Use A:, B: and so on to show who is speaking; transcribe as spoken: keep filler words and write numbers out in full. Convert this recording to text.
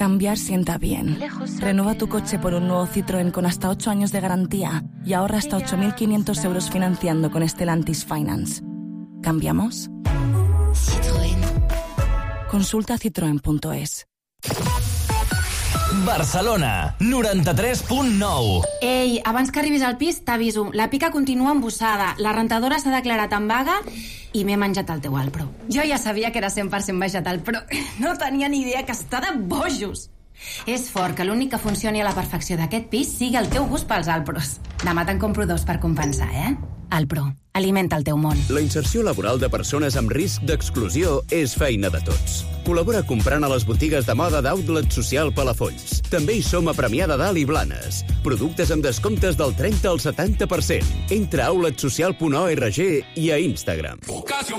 A: Cambiar sienta bien. Renueva tu coche por un nuevo Citroën con hasta ocho años de garantía y ahorra hasta ocho mil quinientos euros financiando con Stellantis Finance. ¿Cambiamos?
B: Citroën.
A: Consulta citroen punto es.
C: Barcelona, noranta-tres punt nou.
D: Ei, abans que arribis al pis, t'aviso. La pica continua embussada, la rentadora s'ha declarat en vaga i m'he menjat el teu Alpro. Jo ja sabia que era cent per cent vegetal, però no tenia ni idea que està de bojos. És fort que l'únic que funcioni a la perfecció d'aquest pis sigui el teu gust pels Alpros. Demà te'n compro dos per compensar, eh? Alpro, alimenta el teu món.
E: La inserció laboral de persones amb risc d'exclusió és feina de tots. Col·labora comprant a les botigues de moda d'Outlet Social Palafolls. També hi som a Premià de Dalt i Blanes. Productes amb descomptes del trenta al setanta per cent. Entra a outlet social punt org i a Instagram.